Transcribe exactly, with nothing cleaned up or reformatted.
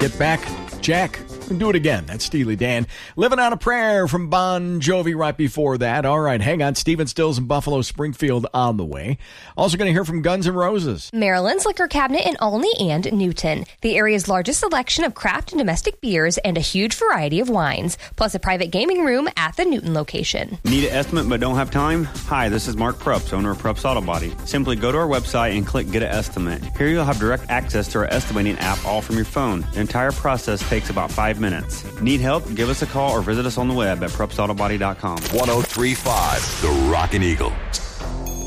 Get Back, Jack. And do it again. That's Steely Dan. Living on a Prayer from Bon Jovi right before that. All right, hang on. Stephen Stills in Buffalo Springfield on the way. Also going to hear from Guns N' Roses. Maryland's Liquor Cabinet in Olney and Newton. The area's largest selection of craft and domestic beers and a huge variety of wines. Plus a private gaming room at the Newton location. Need an estimate but don't have time? Hi, this is Mark Prups, owner of Prups Auto Body. Simply go to our website and click Get an Estimate. Here you'll have direct access to our estimating app all from your phone. The entire process takes about five minutes. Need help? Give us a call or visit us on the web at prups auto body dot com. one oh three point five The Rockin' Eagle.